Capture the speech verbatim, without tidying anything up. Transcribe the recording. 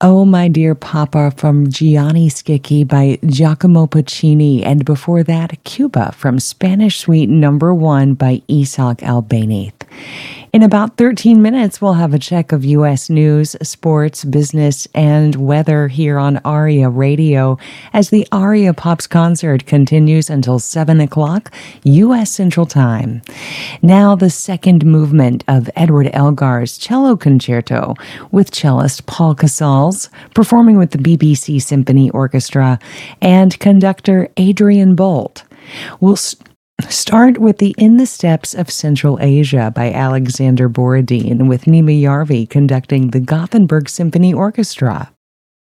Oh, My Dear Papa from Gianni Schicchi by Giacomo Puccini, and before that, Cuba from Spanish Suite Number One by Isaac Albéniz. In about thirteen minutes, we'll have a check of U S news, sports, business, and weather here on ARIA Radio as the ARIA Pops concert continues until seven o'clock U S Central Time. Now, the second movement of Edward Elgar's Cello Concerto with cellist Paul Casals, performing with the B B C Symphony Orchestra, and conductor Adrian Bolt. We'll st- Start with the In the Steps of Central Asia by Alexander Borodin, with Nima Yarvi conducting the Gothenburg Symphony Orchestra.